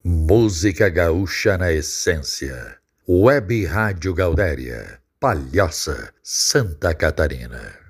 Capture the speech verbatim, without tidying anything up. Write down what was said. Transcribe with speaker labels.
Speaker 1: Música gaúcha na essência. Web Rádio Gaudéria, Palhoça, Santa Catarina.